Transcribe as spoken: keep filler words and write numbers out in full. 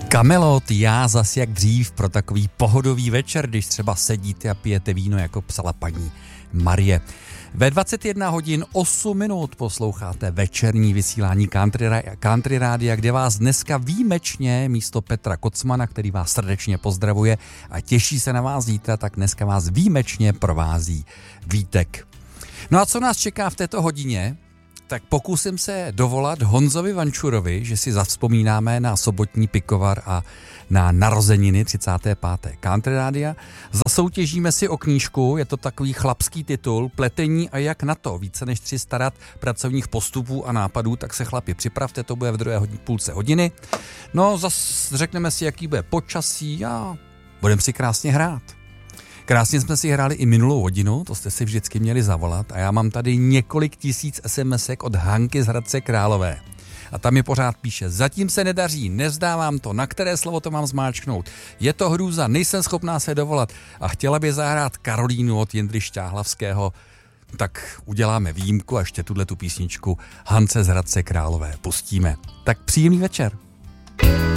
Kamelot, já zas jak dřív pro takový pohodový večer, když třeba sedíte a pijete víno, jako psala paní Marie. Ve dvacet jedna hodin osm minut posloucháte večerní vysílání Country, Country Rádia, kde vás dneska výjimečně místo Petra Kocmana, který vás srdečně pozdravuje a těší se na vás zítra, tak dneska vás výjimečně provází Vítek. No a co nás čeká v této hodině? Tak pokusím se dovolat Honzovi Vančurovi, že si zavzpomínáme na sobotní pikovar a na narozeniny třicátého pátého Country Rádia. Zasoutěžíme si o knížku, je to takový chlapský titul, Pletení a jak na to. Více než tři sta rad pracovních postupů a nápadů, tak se chlapi připravte, to bude v druhé hodin, půlce hodiny. No zas řekneme si, jaký bude počasí a budeme si krásně hrát. Krásně jsme si hráli i minulou hodinu, to jste si vždycky měli zavolat a já mám tady několik tisíc SMSek od Hanky z Hradce Králové. A tam mi pořád píše, zatím se nedaří, nevzdávám to, na které slovo to mám zmáčknout. Je to hrůza, nejsem schopná se dovolat a chtěla by zahrát Karolínu od Jindry Šťáhlavského. Tak uděláme výjimku a ještě tuhle tu písničku Hance z Hradce Králové pustíme. Tak příjemný večer.